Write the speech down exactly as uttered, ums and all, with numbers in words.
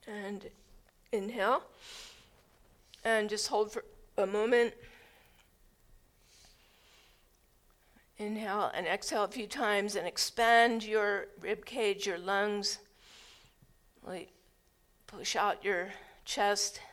And inhale. And just hold for a moment. Inhale and exhale a few times and expand your rib cage, your lungs. Like push out your chest.